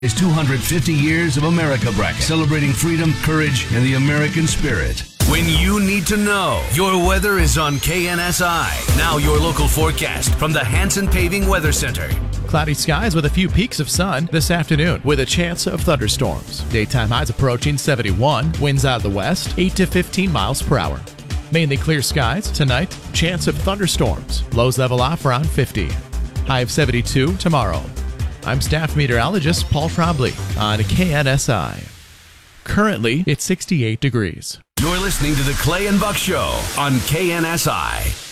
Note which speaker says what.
Speaker 1: Is 250 years of America bracket, celebrating freedom, courage, and the American spirit. When you need to know, your weather is on KNSI. Now your local forecast from the Hanson Paving Weather Center.
Speaker 2: Cloudy skies with a few peaks of sun this afternoon with a chance of thunderstorms. Daytime highs approaching 71, winds out of the west, 8 to 15 miles per hour. Mainly clear skies tonight, chance of thunderstorms. Lows level off around 50. High of 72 tomorrow. I'm staff meteorologist Paul Trombley on KNSI. Currently, it's 68 degrees.
Speaker 1: You're listening to the Clay and Buck Show on KNSI.